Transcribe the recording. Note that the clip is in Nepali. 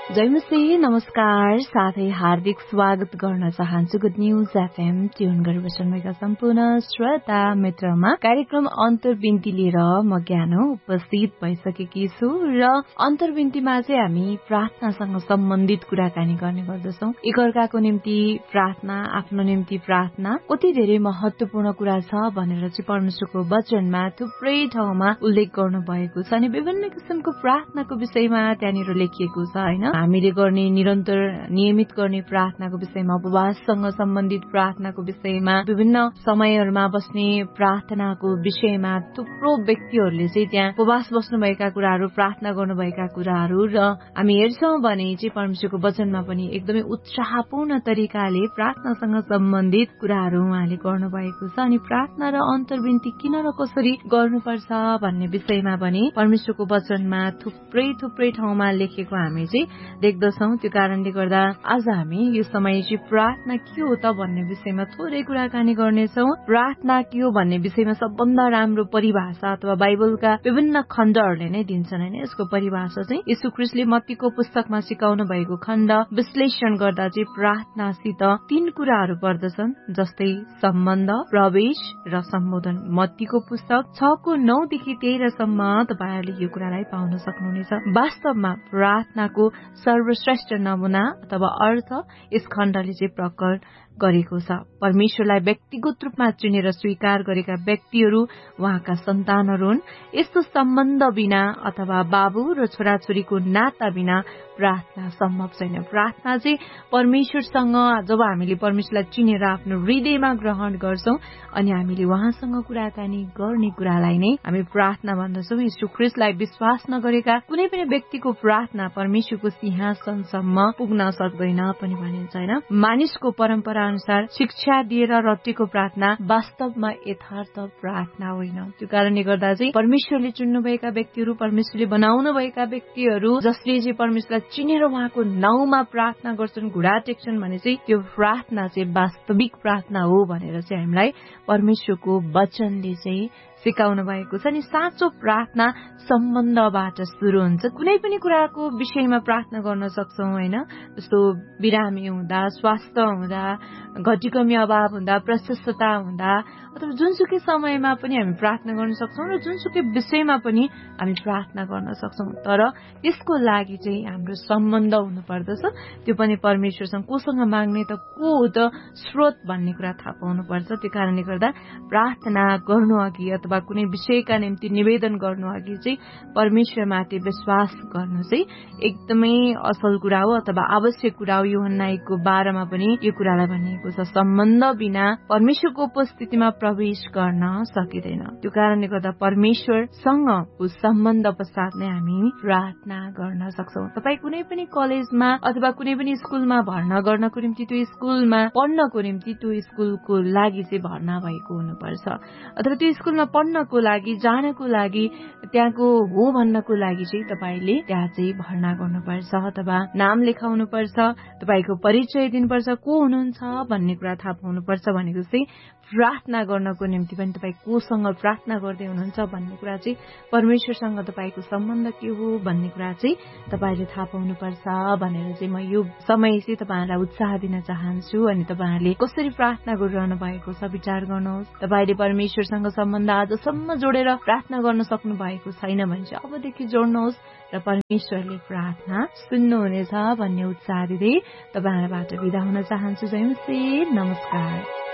जयमसी नमस्कार साथै हार्दिक स्वागत गर्न चाहन्छु गुड न्यूज एफएम ट्युन गरेर बस्नुभएका सम्पूर्ण श्रोता मित्रमा कार्यक्रम अन्तर्विन्ती लिएर म ज्ञानो उपस्थित भइसकेकी छु र अन्तर्विन्तीमा चाहिँ हामी प्रार्थनासँग सम्बन्धित कुराकानी गर्ने गर्दछौं। एकअर्काको निम्ति प्रार्थना, आफ्नो निम्ति प्रार्थना कति धेरै महत्वपूर्ण कुरा छ भनेर चाहिँ परमेश्वरको वचनमा थुप्रै ठाउँमा उल्लेख गर्नु भएको छ अनि विभिन्न किसिमको प्रार्थनाको विषयमा त्यहाँनिर लेखिएको छ हैन। हामीले गर्ने निरन्तर नियमित गर्ने प्रार्थनाको विषयमा, उपवाससँग सम्बन्धित प्रार्थनाको विषयमा, विभिन्न समयहरूमा बस्ने प्रार्थनाको विषयमा थुप्रो व्यक्तिहरूले चाहिँ त्यहाँ उपवास बस्नुभएका कुराहरू, प्रार्थना गर्नुभएका कुराहरू र हामी हेर्छौं भने चाहिँ परमेश्वरको वचनमा पनि एकदमै उत्साहपूर्ण तरिकाले प्रार्थनासँग सम्बन्धित कुराहरू उहाँले गर्नुभएको छ अनि प्रार्थना र अन्तर्विन्ती किन र कसरी गर्नुपर्छ भन्ने विषयमा पनि परमेश्वरको वचनमा थुप्रै ठाउँमा लेखेको हामी चाहिँ देख्दछौं। त्यो कारणले गर्दा आज हामी यो समय चाहिँ प्रार्थना के हो त भन्ने विषयमा थोरै कुराकानी गर्नेछौं। प्रार्थना के हो भन्ने विषयमा सबभन्दा राम्रो परिभाषा अथवा बाइबलका विभिन्न खण्डहरूले नै दिन्छन् हैन। यसको परिभाषा चाहिँ यीशु ख्रीष्टले मत्तीको पुस्तकमा सिकाउनु भएको खण्ड विश्लेषण गर्दा चाहिँ प्रार्थनासित 3 कुराहरू पर्दछन्, जस्तै सम्बन्ध, प्रवेश र सम्बोधन। मत्तीको पुस्तक 6:9 देखि 13 सम्म तपाईहरुले यो कुरालाई पाउन सक्नुहुनेछ। वास्तवमा प्रार्थनाको सर्वश्रेष्ठ नमुना अथवा अर्थ यस खण्डले चाहिँ प्रकट गरेको छ। परमेश्वरलाई व्यक्तिगत रूपमा चिनेर स्वीकार गरेका व्यक्तिहरू उहाँका सन्तानहरू हुन्। यस्तो सम्बन्ध बिना अथवा बाबु र छोराछोरीको नाता बिना प्रार्थना सम्भव छैन। प्रार्थना चाहिँ परमेश्वरसँग जब हामीले परमेश्वरलाई चिनेर आफ्नो हृदयमा ग्रहण गर्छौं अनि हामीले उहाँसँग कुराकानी गर्ने कुरालाई नै हामी प्रार्थना भन्दछौं। यीशु ख्रीष्टलाई विश्वास नगरेका कुनै पनि व्यक्तिको प्रार्थना परमेश्वरको सिंहासनसम्म पुग्न सक्दैन पनि भनिन्छ हैन। मानिसको परम्परा अनुसार शिक्षा दिएर रटेको प्रार्थना वास्तवमा यथार्थ प्रार्थना होइन। त्यो कारणले गर्दा चाहिँ परमेश्वरले चुन्नुभएका व्यक्तिहरू, परमेश्वरले बनाउनु भएका व्यक्तिहरू जसले चाहिँ परमेश्वरलाई चिनेर उहाँको नाउँमा प्रार्थना गर्छन्, घुँडा टेक्छन् भने चाहिँ त्यो प्रार्थना चाहिँ वास्तविक प्रार्थना हो भनेर चाहिँ हामीलाई परमेश्वरको वचनले चाहिँ सिकाउनु भएको छ। अनि साँचो प्रार्थना सम्बन्धबाट सुरु हुन्छ। कुनै पनि कुराको विषयमा प्रार्थना गर्न सक्छौं हैन। जस्तो बिरामी हुँदा, स्वास्थ्य हुँदा, घटीकमी अभाव हुँदा, प्रशस्तता हुँदा अथवा जुनसुकै समयमा पनि हामी प्रार्थना गर्न सक्छौं र जुनसुकै विषयमा पनि हामी प्रार्थना गर्न सक्छौं। तर यसको लागि चाहिँ हाम्रो सम्बन्ध हुनुपर्दछ। त्यो पनि परमेश्वरसँग। कोसँग माग्ने त को हो त स्रोत भन्ने कुरा थाहा पाउनु पर्छ। त्यो कारणले गर्दा प्रार्थना गर्नु अघि अथवा कुनै विषयका निम्ति निवेदन गर्नु अघि चाहिँ परमेश्वरमाथि विश्वास गर्नु चाहिँ एकदमै असल कुरा हो अथवा आवश्यक कुरा हो। यूहन्ना 1:12 पनि यो कुरालाई भनिएको छ, सम्बन्ध बिना परमेश्वरको उपस्थितिमा प्रवेश गर्न सकिँदैन। त्यो कारणले गर्दा परमेश्वरसँगको सम्बन्ध पश्चात नै हामी प्रार्थना गर्न सक्छौं। तपाई कुनै पनि कलेजमा अथवा कुनै पनि स्कुलमा भर्ना गर्नको निम्ति त्यो स्कुलमा पढ्नको निम्ति त्यो स्कुलको लागि चाहिँ भर्ना भएको हुनुपर्छ अथवा त्यो स्कुलमा पढ्नको लागि, जानको लागि, त्यहाँको हो भन्नको लागि चाहिँ तपाईले त्यहाँ चाहिँ भर्ना गर्नुपर्छ अथवा नाम लेखाउनु पर्छ, तपाईको परिचय दिनुपर्छ, को हुनुहुन्छ भन्ने कुरा थाहा पाउनुपर्छ। भनेको चाहिँ प्रार्थना गर्नको निम्ति पनि तपाई कोसँग प्रार्थना गर्दै हुनुहुन्छ भन्ने कुरा चाहिँ परमेश्वरसँग तपाईको सम्बन्ध के हो भन्ने कुरा चाहिँ तपाईले थाहा पाउनुपर्छ भनेर चाहिँ म यो समय चाहिँ तपाईहरुलाई उत्साह दिन चाहन्छु। अनि तपाईहरुले कसरी प्रार्थना गरिरहनु भएको छ विचार गर्नुहोस्। तपाईले परमेश्वरसँग सम्बन्ध आजसम्म जोडेर प्रार्थना गर्न सक्नु भएको छैन भने चाहिँ अबदेखि जोड्नुहोस् र परमेश्वरले प्रार्थना सुन्नुहुनेछ भन्ने उत्साह दिँदै तपाईहरुबाट बिदा हुन चाहन्छु। जय मसीह, नमस्कार।